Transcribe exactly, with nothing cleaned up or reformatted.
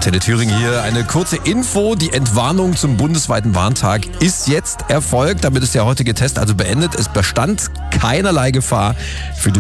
Antenne Thüringen hier. Eine kurze Info. Die Entwarnung zum bundesweiten Warntag ist jetzt erfolgt. Damit ist der heutige Test also beendet. Es bestand keinerlei Gefahr für die